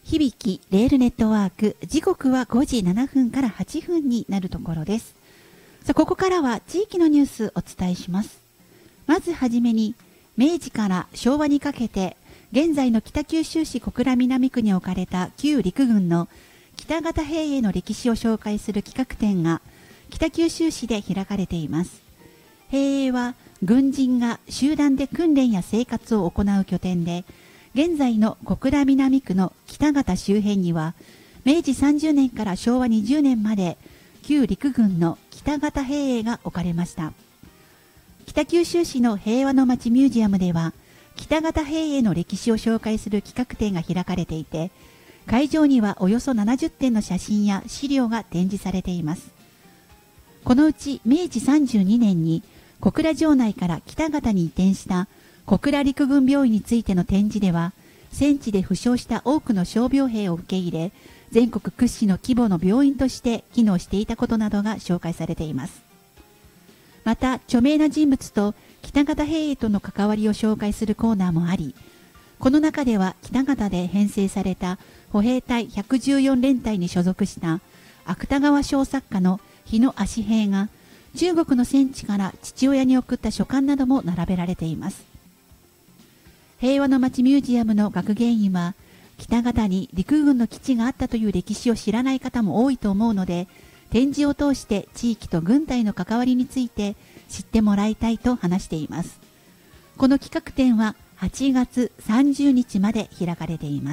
響きレールネットワーク、時刻は5時7分から8分になるところです。さあ、ここからは地域のニュースお伝えします。まずはじめに、明治から昭和にかけて現在の北九州市小倉南区に置かれた旧陸軍の北方兵営の歴史を紹介する企画展が北九州市で開かれています。兵営は軍人が集団で訓練や生活を行う拠点で、現在の小倉南区の北方周辺には明治30年から昭和20年まで旧陸軍の北方兵営が置かれました。北九州市の平和の街ミュージアムでは北方兵営の歴史を紹介する企画展が開かれていて、会場にはおよそ70点の写真や資料が展示されています。このうち明治32年に小倉城内から北方に移転した小倉陸軍病院についての展示では、戦地で負傷した多くの傷病兵を受け入れ、全国屈指の規模の病院として機能していたことなどが紹介されています。また、著名な人物と北方兵営との関わりを紹介するコーナーもあり、この中では北方で編成された歩兵隊114連隊に所属した芥川賞作家の日野足平が中国の戦地から父親に送った書簡なども並べられています。平和の街ミュージアムの学芸員は、北方に陸軍の基地があったという歴史を知らない方も多いと思うので、展示を通して地域と軍隊の関わりについて知ってもらいたいと話しています。この企画展は8月30日まで開かれています。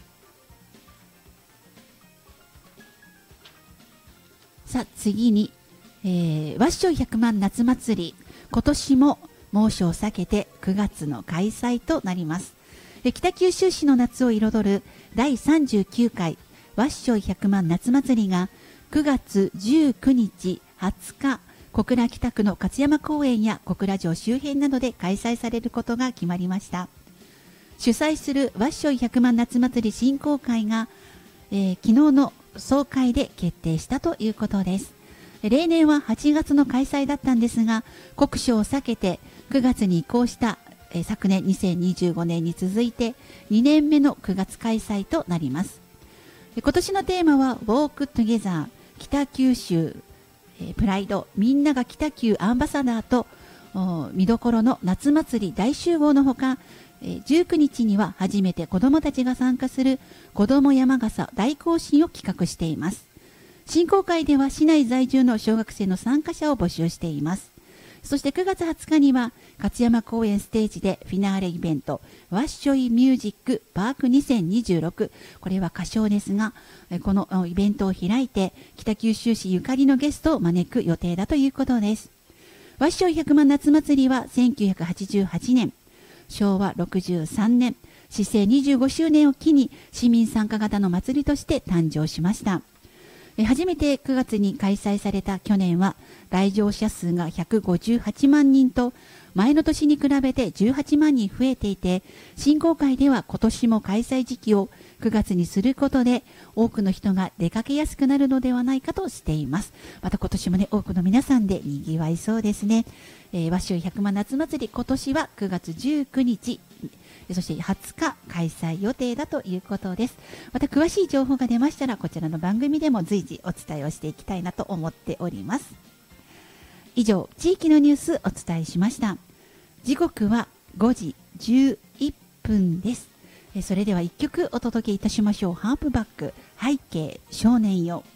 さあ、次に、わっしょい100万夏祭り、今年も猛暑を避けて9月の開催となります。北九州市の夏を彩る第39回わっしょい100万夏祭りが9月19日、20日、小倉北区の勝山公園や小倉城周辺などで開催されることが決まりました。主催するわっしょい100万夏祭り振興会が、昨日の総会で決定したということです。例年は8月の開催だったんですが、酷暑を避けて9月に移行した昨年2025年に続いて2年目の9月開催となります。今年のテーマは Walk Together 北九州プライド、みんなが北九アンバサダーと見どころの夏祭り大集合のほか、19日には初めて子どもたちが参加する子ども山笠大行進を企画しています。振興会では市内在住の小学生の参加者を募集しています。そして9月20日には勝山公園ステージでフィナーレイベントわっしょいミュージックパーク2026、これは歌唱ですが、このイベントを開いて北九州市ゆかりのゲストを招く予定だということです。わっしょい100万夏祭りは1988年、昭和63年、市政25周年を機に市民参加型の祭りとして誕生しました。初めて9月に開催された去年は来場者数が158万人と前の年に比べて18万人増えていて、振興会では今年も開催時期を9月にすることで多くの人が出かけやすくなるのではないかとしています。また今年もね、多くの皆さんでにぎわいそうですね。わっしょい100万夏祭り、今年は9月19日そして20日開催予定だということです。また詳しい情報が出ましたらこちらの番組でも随時お伝えをしていきたいなと思っております。以上、地域のニュースお伝えしました。時刻は5時11分です。それでは1曲お届けいたしましょう。ハープバック、背景少年よ。